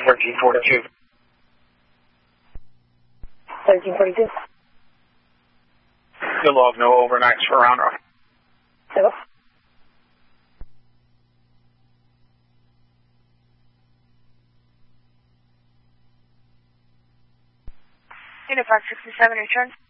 1342. 1342. Good log, no overnights for Round Rock. Hello? Unit 567, return.